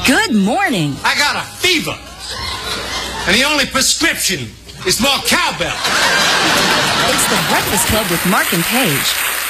Good morning. I got a fever. And the only prescription is more cowbell. It's the Breakfast Club with Mark and Paige.